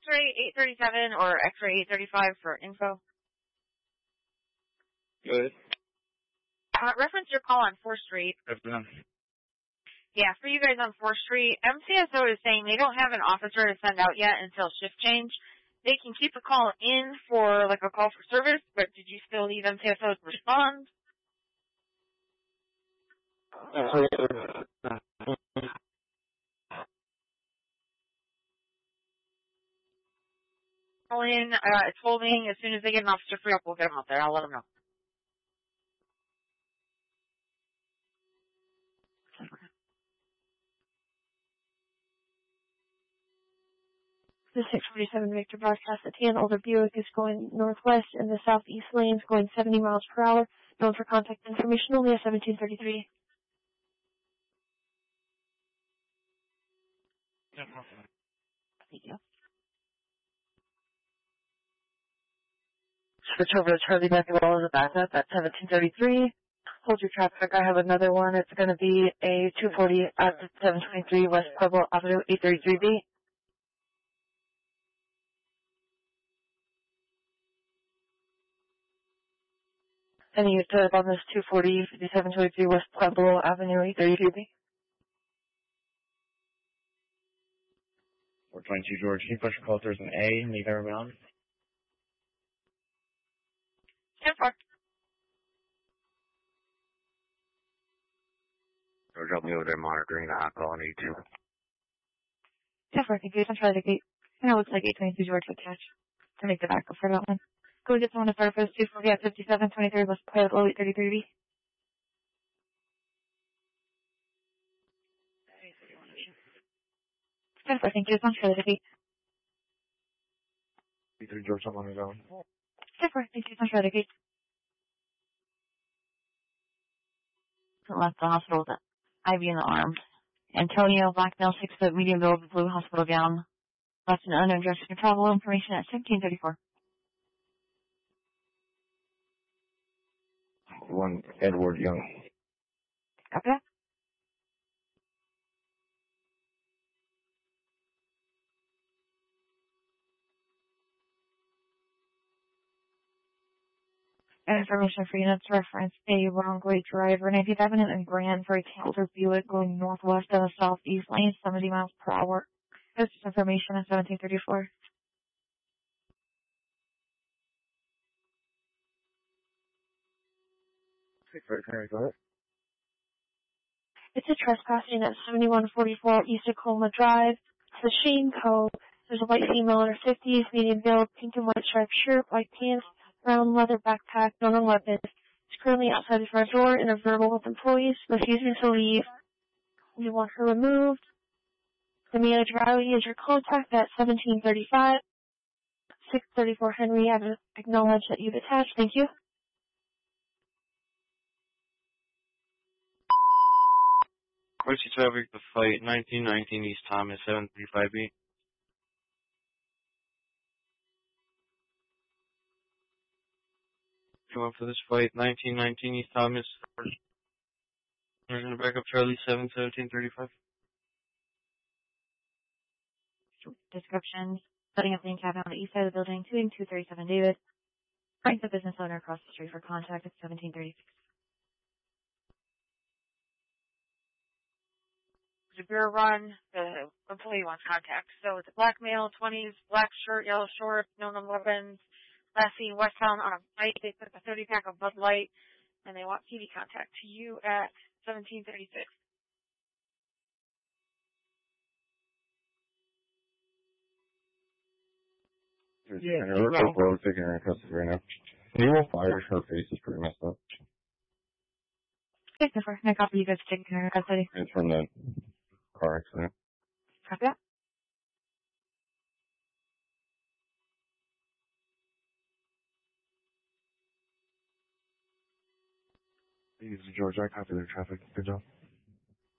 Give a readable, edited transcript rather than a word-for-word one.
X-ray 837 or X-ray 835 for info. Good. Reference your call on 4th Street. Yeah, for you guys on 4th Street, MCSO is saying they don't have an officer to send out yet until shift change. They can keep a call in for, like, a call for service, but did you still need MCSO to respond? Call in, it's holding. As soon as they get an officer free up, we'll get them out there. I'll let them know. The 647 Victor broadcast that an older Buick is going northwest and the southeast lanes going 70 miles per hour. Known for contact information only at 1733. Thank you. Switch over to Charlie Manuel as a backup at 1733. Hold your traffic. I have another one. It's going to be a 240 at 723 West Pueblo Avenue, 833B. Any setup on this 240, 5723 West Pueblo Avenue, 833B? 422 George, can you push your call? There's an A and leave everyone on? 10-4. George, help me over there monitoring the hot call on E2. 10-4, thank you. I'm trying to get, it looks like 822 George would catch to make the backup for that one. Go get someone to start first, 240 at 5723 West Pueblo, 833B. I think it's on for the gate. E3 George, I'm on his own. I think it's on for the gate. Left the hospital with an IV in the arm. Antonio, black male, 6 foot, medium build, blue hospital gown. Left an unknown direction of travel information at 1734. 1 Edward Young. Copy that. Information for units reference a wrong way driver 19th Avenue and Grand for a Taylor Buick going northwest on the southeast lane, 70 miles per hour. This is information at 1734. It's a trespassing at 7144 East Tacoma Drive. It's a Shane Co. There's a white female in her 50s, medium build, pink and white striped shirt, white pants, brown leather backpack, no known weapons. She's currently outside the front door in a verbal with employees, refusing to leave. We want her removed. The manager Riley is your contact at 1735. 634 Henry, I acknowledge that you've attached. Thank you. Quincy traffic, the flight 1919 East Thomas, 735B. Come up for this flight 1919 East Thomas. We're going to back up Charlie 71735. Descriptions. Setting up the cabin on the east side of the building, 237 David. Frank, the business owner, across the street for contact at 1736. The Bureau run, the employee wants contact. So it's a black male, 20s, black shirt, yellow shorts, no known weapons. Last seen westbound on a bike. They took a 30-pack of Bud Light, and they want TV contact to you at 1736. Yeah, we're taking her in custody right now. Nemo fires, her face is pretty messed up. Okay, so I copy you guys taking care of custody. It's from the car accident. Copy that. This is George. I copy their traffic. Good job.